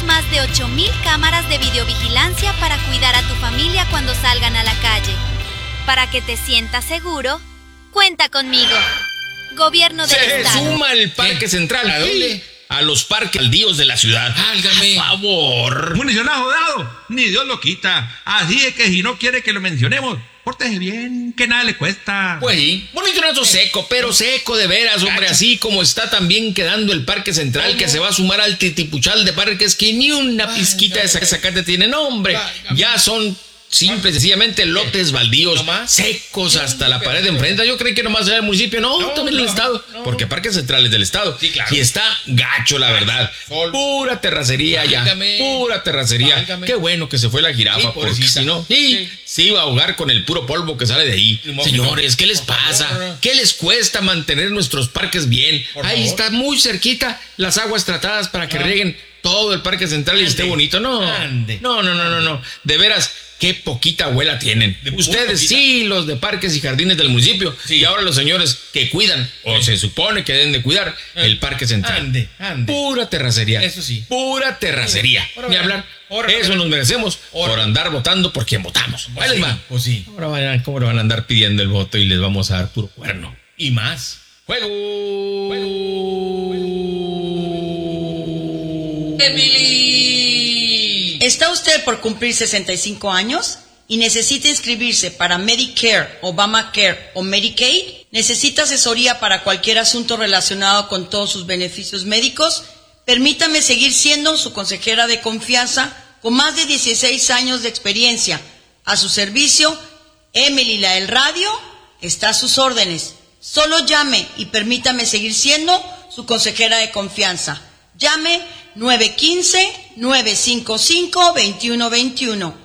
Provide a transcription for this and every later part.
más de 8,000 cámaras de videovigilancia para cuidar a tu familia cuando salgan a la calle. Para que te sientas seguro, cuenta conmigo. Gobierno del Estado. Se suma el Parque Central. ¿A dónde? A los parques baldíos de la ciudad. Válgame. Por favor. Municionado dado, ni Dios lo quita. Así es que si no quiere que lo mencionemos, pórtese bien, que nada le cuesta. Pues sí, monitorazo seco, pero seco de veras, hombre. Así como está también quedando el Parque Central, que se va a sumar al titipuchal de parques que ni una pizquita de zacate tiene. No, hombre, ya son simple y sencillamente lotes baldíos, secos hasta la pared de enfrente. Yo creí que nomás era el municipio, no, también el Estado, porque Parque Central es del Estado. Sí, claro. Y está gacho, la verdad. Pura terracería ya, pura terracería. Válgame. Qué bueno que se fue la jirafa, Sí, porque pobrecita. si no, se iba a ahogar con el puro polvo que sale de ahí. Señores, ¿qué les pasa? ¿Qué les cuesta mantener nuestros parques bien? Ahí está muy cerquita las aguas tratadas para que rieguen todo el Parque Central y esté bonito. No, no. De veras, qué poquita abuela tienen. Ustedes sí, los de parques y jardines del municipio. Y ahora los señores que cuidan, o se supone que deben de cuidar, el Parque Central. Ande. Pura terracería. Eso sí. Pura terracería. Ahora Ni verán. hablar. Ahora Eso verán. nos merecemos por andar votando por quien votamos. Ahí les va. Pues sí. Ahora vayan, ¿cómo le van a andar pidiendo el voto y les vamos a dar puro cuerno? Y más. ¡Juego! ¡Emily! ¿Está usted por cumplir 65 años y necesita inscribirse para Medicare, Obamacare o Medicaid? ¿Necesita asesoría para cualquier asunto relacionado con todos sus beneficios médicos? Permítame seguir siendo su consejera de confianza con más de 16 años de experiencia. A su servicio, Emily la del radio está a sus órdenes. Solo llame y permítame seguir siendo su consejera de confianza. Llame 915-955-2121.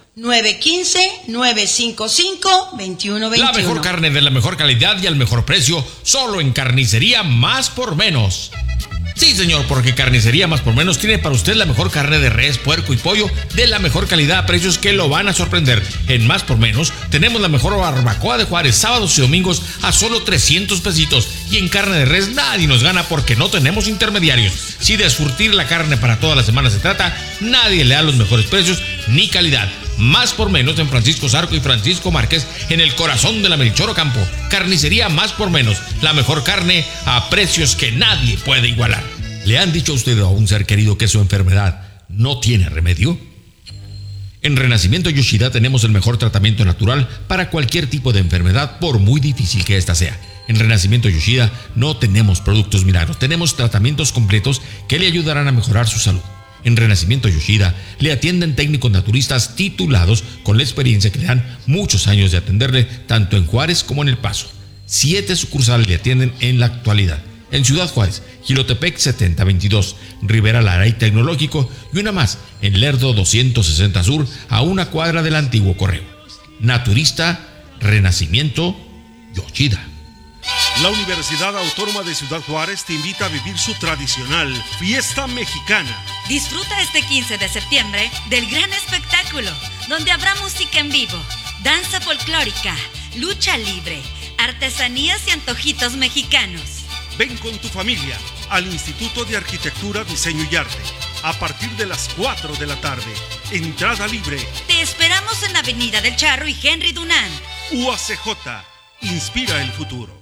915-955-2121. La mejor carne de la mejor calidad y al mejor precio, solo en Carnicería Más por Menos. Sí, señor, porque Carnicería Más por Menos tiene para usted la mejor carne de res, puerco y pollo de la mejor calidad a precios que lo van a sorprender. En Más por Menos tenemos la mejor barbacoa de Juárez, sábados y domingos a solo 300 pesitos. Y en carne de res nadie nos gana porque no tenemos intermediarios. Si de surtir la carne para toda la semana se trata, nadie le da los mejores precios ni calidad. Más por Menos en Francisco Zarco y Francisco Márquez, en el corazón de la Melchor Ocampo. Carnicería Más por Menos, la mejor carne a precios que nadie puede igualar. ¿Le han dicho a usted o a un ser querido que su enfermedad no tiene remedio? En Renacimiento Yoshida tenemos el mejor tratamiento natural para cualquier tipo de enfermedad, por muy difícil que ésta sea. En Renacimiento Yoshida no tenemos productos milagros, tenemos tratamientos completos que le ayudarán a mejorar su salud. En Renacimiento Yoshida le atienden técnicos naturistas titulados con la experiencia que le dan muchos años de atenderle tanto en Juárez como en El Paso. 7 sucursales le atienden en la actualidad. En Ciudad Juárez, Jilotepec 7022, Rivera Lara y Tecnológico, y una más en Lerdo 260 Sur, a una cuadra del antiguo correo. Naturista Renacimiento Yoshida. La Universidad Autónoma de Ciudad Juárez te invita a vivir su tradicional fiesta mexicana. Disfruta este 15 de septiembre del gran espectáculo, donde habrá música en vivo, danza folclórica, lucha libre, artesanías y antojitos mexicanos. Ven con tu familia al Instituto de Arquitectura, Diseño y Arte a partir de las 4 de la tarde. Entrada libre. Te esperamos en Avenida del Charro y Henry Dunant. UACJ, inspira el futuro.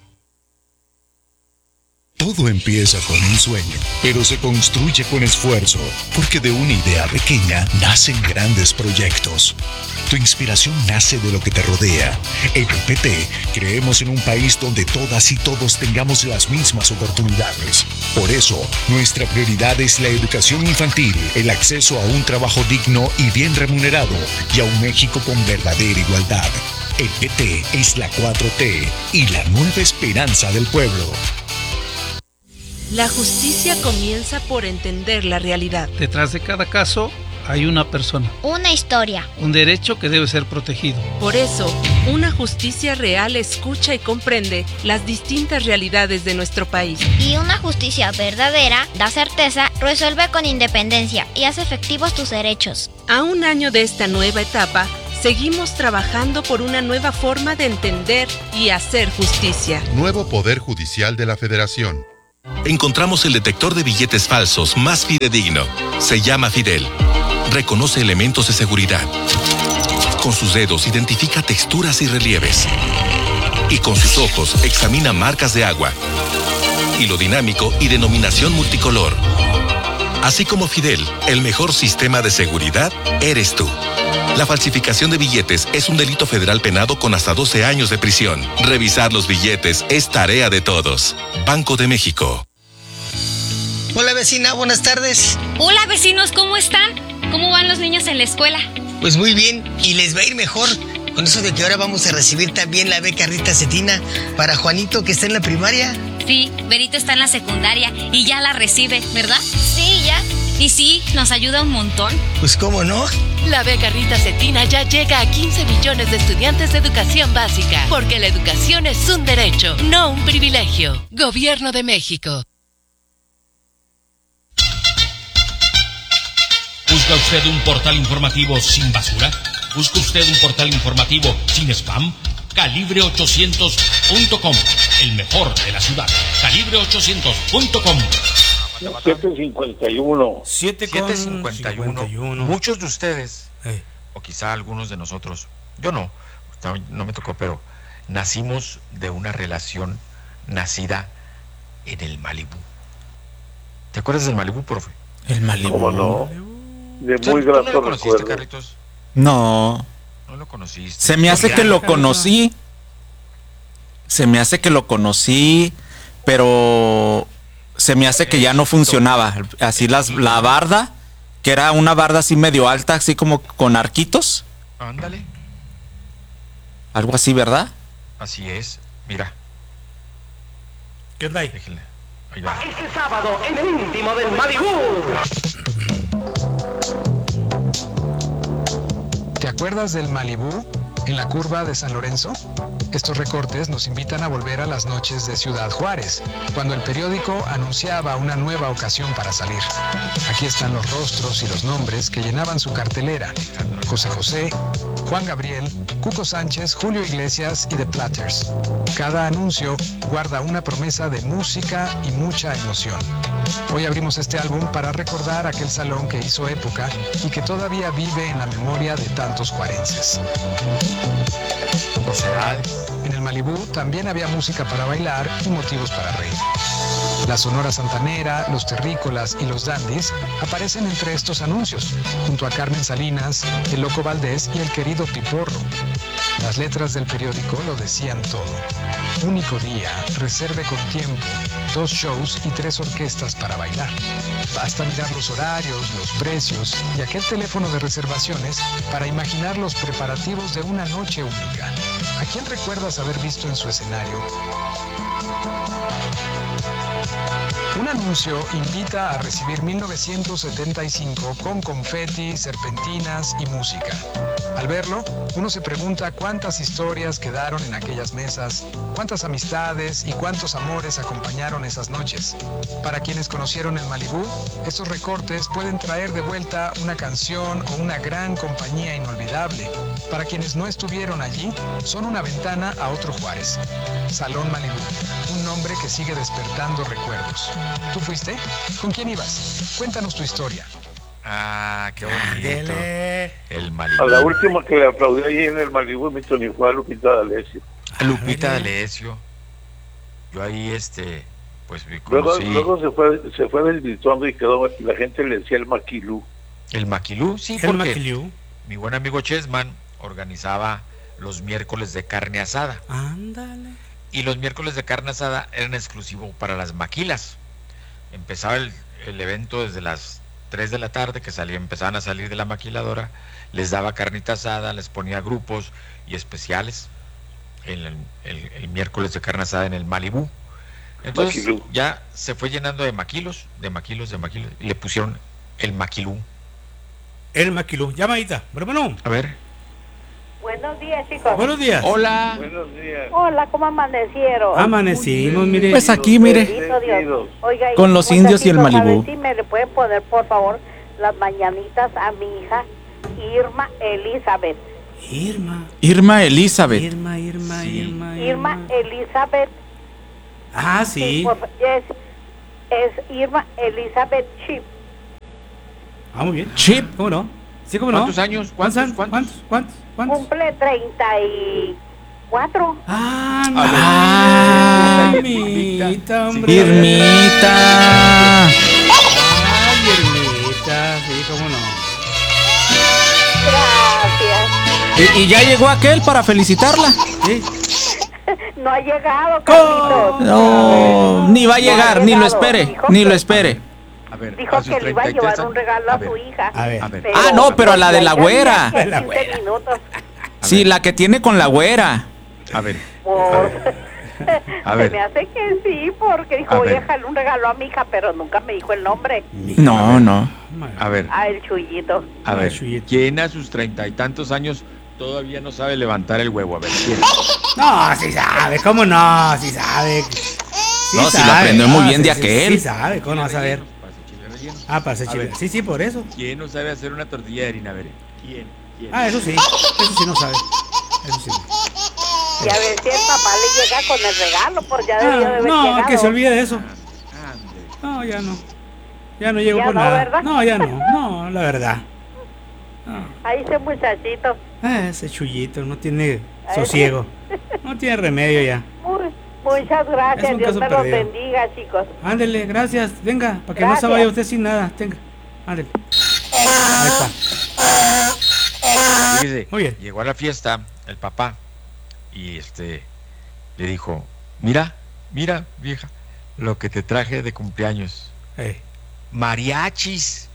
Todo empieza con un sueño, pero se construye con esfuerzo, porque de una idea pequeña nacen grandes proyectos. Tu inspiración nace de lo que te rodea. En el PT creemos en un país donde todas y todos tengamos las mismas oportunidades. Por eso, nuestra prioridad es la educación infantil, el acceso a un trabajo digno y bien remunerado, y a un México con verdadera igualdad. El PT es la 4T y la nueva esperanza del pueblo. La justicia comienza por entender la realidad. Detrás de cada caso hay una persona. Una historia. Un derecho que debe ser protegido. Por eso, una justicia real escucha y comprende las distintas realidades de nuestro país. Y una justicia verdadera da certeza, resuelve con independencia y hace efectivos tus derechos. A un año de esta nueva etapa, seguimos trabajando por una nueva forma de entender y hacer justicia. Nuevo Poder Judicial de la Federación. Encontramos el detector de billetes falsos más fidedigno. Se llama Fidel. reconoce elementos de seguridad. Con sus dedos identifica texturas y relieves. Y con sus ojos examina marcas de agua, hilo dinámico y denominación multicolor. Así como Fidel, el mejor sistema de seguridad eres tú. La falsificación de billetes es un delito federal penado con hasta 12 años de prisión. Revisar los billetes es tarea de todos. Banco de México. Hola vecina, buenas tardes. Hola vecinos, ¿cómo están? ¿Cómo van los niños en la escuela? Pues muy bien, y les va a ir mejor con eso de que ahora vamos a recibir también la beca Rita Cetina para Juanito, que está en la primaria. Sí, Berito está en la secundaria y ya la recibe, ¿verdad? Sí, ya. Y sí, nos ayuda un montón. Pues cómo no. La beca Rita Cetina ya llega a 15 millones de estudiantes de educación básica, porque la educación es un derecho, no un privilegio. Gobierno de México. ¿Busca usted un portal informativo sin basura? ¿Busca usted un portal informativo sin spam? Calibre800.com, el mejor de la ciudad. Calibre800.com. 7:51. 7:51. Muchos de ustedes, o quizá algunos de nosotros, yo no me tocó, pero nacimos de una relación nacida en el Malibú. ¿Te acuerdas del Malibú, profe? El Malibú. ¿Cómo no? De muy grato ¿No lo conociste, recuerdo. Carlitos? No. No lo conociste. Se me hace que lo conocí. Pero se me hace que ya no funcionaba. Así la barda, que era una barda así medio alta, así como con arquitos. Ándale. Algo así, ¿verdad? Así es. Mira. ¿Qué onda ahí? Déjenle. Ahí va. Este sábado en el íntimo del Malibú. ¿Te acuerdas del Malibú en la curva de San Lorenzo? Estos recortes nos invitan a volver a las noches de Ciudad Juárez, cuando el periódico anunciaba una nueva ocasión para salir. Aquí están los rostros y los nombres que llenaban su cartelera: José José, Juan Gabriel, Cuco Sánchez, Julio Iglesias y The Platters. Cada anuncio guarda una promesa de música y mucha emoción. Hoy abrimos este álbum para recordar aquel salón que hizo época y que todavía vive en la memoria de tantos juarenses. En el Malibú también había música para bailar y motivos para reír. La Sonora Santanera, los Terrícolas y los Dandys aparecen entre estos anuncios, junto a Carmen Salinas, el Loco Valdés y el querido Piporro. Las letras del periódico lo decían todo. Único día, reserve con tiempo, 2 shows y 3 orquestas para bailar. Basta mirar los horarios, los precios y aquel teléfono de reservaciones para imaginar los preparativos de una noche única. ¿A quién recuerdas haber visto en su escenario? Un anuncio invita a recibir 1975 con confeti, serpentinas y música. Al verlo, uno se pregunta cuántas historias quedaron en aquellas mesas, cuántas amistades y cuántos amores acompañaron esas noches. Para quienes conocieron el Malibú, estos recortes pueden traer de vuelta una canción o una gran compañía inolvidable. Para quienes no estuvieron allí, son una ventana a otro Juárez. Salón Malibú, un nombre que sigue despertando recuerdos. ¿Tú fuiste? ¿Con quién ibas? Cuéntanos tu historia. Ah, qué bonito. El Malibú. A la última que le aplaudí ahí en el Malibú, mi Tony, fue a Lupita D'Alessio. Lupita D'Alessio. Yo ahí, pues me conocí. Luego se fue desvirtuando y quedó, la gente le decía el Maquilú. El Maquilú, sí, El porque Maquilú. mi buen amigo Chessman organizaba los miércoles de carne asada. Ándale. Y los miércoles de carne asada eran exclusivos para las maquilas. Empezaba el evento desde las 3 de la tarde, que empezaban a salir de la maquiladora, les daba carnita asada, les ponía grupos y especiales el miércoles de carne asada en el Malibú. Entonces ya se fue llenando de maquilos, y le pusieron el Maquilú. El Maquilú. Llamadita. Bueno. A ver. Buenos días, chicos. Buenos días. Hola. Buenos días. Hola, ¿cómo amanecieron? Amanecimos, mire. Pues aquí, mire. Oiga, Con los indios y el Malibú. A ver si me le pueden poner, por favor, las mañanitas a mi hija Irma Elizabeth. Irma Elizabeth. Irma Elizabeth. Ah, sí. Es Irma Elizabeth Chip. Ah, muy bien. Chip. ¿Cómo no? Sí, ¿cómo no? ¿Cuántos años? ¿Cuántos? Cumple 34. Irmita, hombre. Irmita. Ay, Irmita, sí, cómo no. Gracias. ¿Y ya llegó aquel para felicitarla? Sí. No ha llegado, Carlitos. No, ni va a llegar, ni lo espere, ni lo espere. A ver, Dijo que le iba a llevar un regalo a su hija. A ver. Pero Ah, no, pero a la de la güera. ya tenía 15 minutos. Sí, la que tiene con la güera. A ver. A ver. Se me hace que sí, porque dijo, voy a dejarle un regalo a mi hija, pero nunca me dijo el nombre. No. A ver. Ah, el Chuyito. A ver, ¿quién a sus 30 y tantos años todavía no sabe levantar el huevo? A ver, ¿quién? No, sí sabe, ¿cómo no? Sí sabe. No, si lo aprendió muy bien de aquel. Sí sabe, ¿cómo no vas a ver? Ah, para hacer chile. Sí, por eso. ¿Quién no sabe hacer una tortilla de harina? A ver, ¿quién? Ah, eso sí no sabe. Eso sí. Y a ver si el papá le llega con el regalo, por ya debió de haber llegado. No, que se olvide de eso. No, ya no. Ya no llego ¿Ya por no, nada. verdad? No, ya no. No, la verdad. Ahí ese muchachito. Ese Chuyito no tiene sosiego. No tiene remedio ya. Muchas gracias, Dios me los perdido. bendiga, chicos. Ándele, gracias. Venga, para que no se Gracias. vaya usted sin nada. Tenga. Ándele. Ahí está. Fíjese, Muy bien. llegó a la fiesta el papá y le dijo, mira, vieja, lo que te traje de cumpleaños. Mariachis.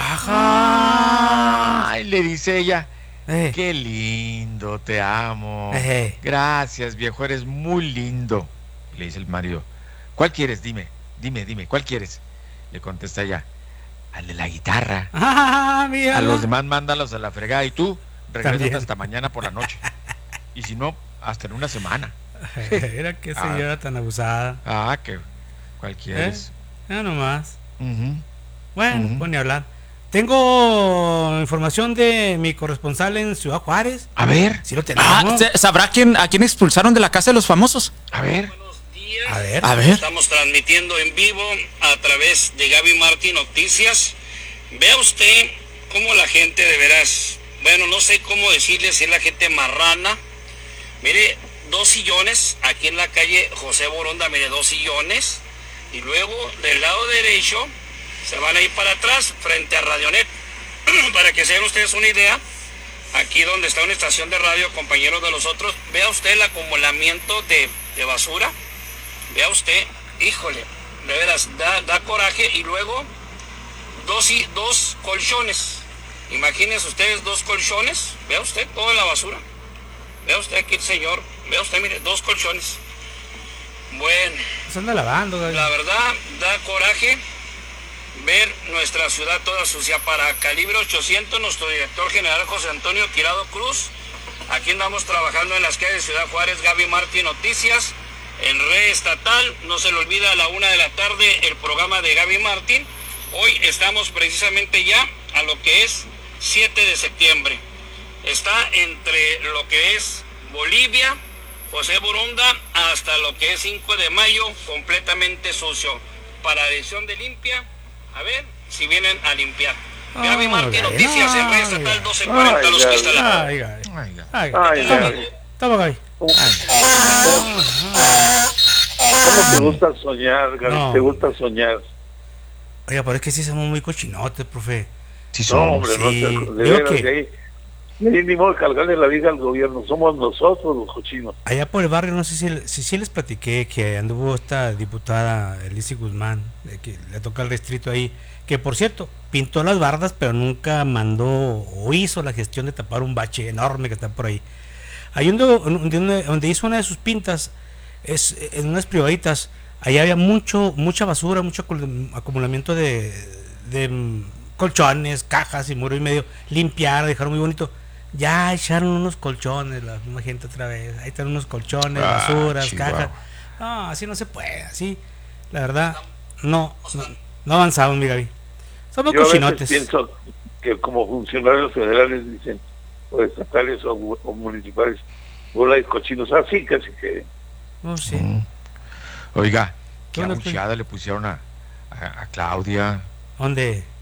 Ajá. Ay, le dice ella, qué lindo, te amo. Gracias, viejo, eres muy lindo. Le dice el marido, ¿cuál quieres? Dime, ¿cuál quieres? Le contesta ella, al de la guitarra. Mira. A los demás mándalos a la fregada y tú regresas También. hasta mañana por la noche. Y si no, hasta en una semana. Era que señora tan abusada. Ah, que cualquiera. Ya nomás. Bueno, pues ni hablar. Tengo información de mi corresponsal en Ciudad Juárez. A ver. Si lo tenemos. ¿Sabrá a quién expulsaron de la casa de los famosos? A ver. A ver. Estamos transmitiendo en vivo a través de Gaby Martín Noticias. Vea usted cómo la gente de veras, bueno, no sé cómo decirle si es la gente marrana. Mire, 2 sillones aquí en la calle José Boronda, mire, 2 sillones. Y luego del lado derecho se van a ir para atrás frente a Radionet. Para que se den ustedes una idea, aquí donde está una estación de radio, compañeros de los otros, vea usted el acumulamiento de basura. Vea usted, híjole, de veras, da coraje. Y luego 2 colchones. Imagínense ustedes 2 colchones. Vea usted toda la basura. Vea usted aquí el señor. Vea usted, mire, 2 colchones. Bueno. Se anda lavando, Gaby. La verdad, da coraje ver nuestra ciudad toda sucia. Para Calibre 800, nuestro director general José Antonio Tirado Cruz. Aquí andamos trabajando en las calles de Ciudad Juárez. Gaby Martín Noticias. En red estatal, no se le olvida a la 1 de la tarde el programa de Gaby Martín. Hoy estamos precisamente ya a lo que es 7 de septiembre. Está entre lo que es Bolivia, José Boronda, hasta lo que es 5 de mayo, completamente sucio. Para edición de limpia, a ver si vienen a limpiar. Gaby Martín Noticias en red estatal 1240, los que está la... Toma, Gaby. ¿Cómo te gusta soñar, Gaby? No. ¿Te gusta soñar? Oiga, pero es que sí somos muy cochinotes, profe. Sí, no, hombre, sí. no te, de veras, de ahí ni modo de cargarle la vida al gobierno, somos nosotros los cochinos. Allá por el barrio, no sé si les platiqué que anduvo esta diputada Elise Guzmán, de que le toca el distrito ahí, que por cierto, pintó las bardas, pero nunca mandó o hizo la gestión de tapar un bache enorme que está por ahí. Ahí donde hizo una de sus pintas, es en unas privaditas, ahí había mucha basura, mucho acumulamiento de colchones, cajas y muro y medio. Limpiar, dejaron muy bonito. Ya echaron unos colchones, la misma gente otra vez. Ahí están unos colchones, basuras, cajas. No, así no se puede, así. La verdad, no avanzamos, mi Gaby. Somos cochinotes. Yo a veces pienso que como funcionarios federales dicen, o estatales o municipales, bola de cochinos, así casi que... No sé. Oiga, qué abucheada le pusieron a Claudia. ¿Dónde?